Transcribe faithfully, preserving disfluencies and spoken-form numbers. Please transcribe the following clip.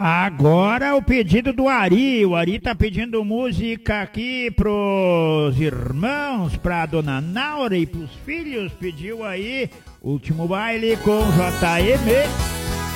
Agora o pedido do Ari. O Ari tá pedindo música aqui pros irmãos, pra dona Naura e pros filhos. Pediu aí Último Baile com J M.